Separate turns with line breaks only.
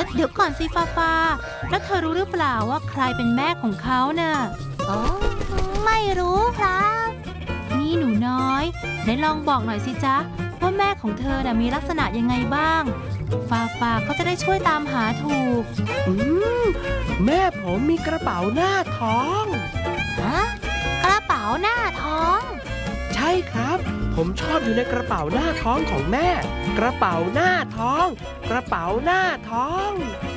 เดี๋ยวก่อนสิฟ้าฟ้าแล้วเธอรู้หรือเปล่าว่าใครเป็นแม่ของเขาน่ะอ๋อไม่รู้ครับนี่หนูน้อยไหนลองบอกหน่อยสิจ๊ะว่าแม่ของเธอน่ะมีลักษณะยังไงบ้างฟ้าฟ้าเขาจะได้ช่วยตามหาถูก
อืมแม่ผมมีกระเป๋าหน้าท้อง
ฮะกระเป๋าหน้าท้อง
ใช่ครับผมชอบอยู่ในกระเป๋าหน้าท้องของแม่กระเป๋าหน้าท้องกระเป๋าหน้าท้อง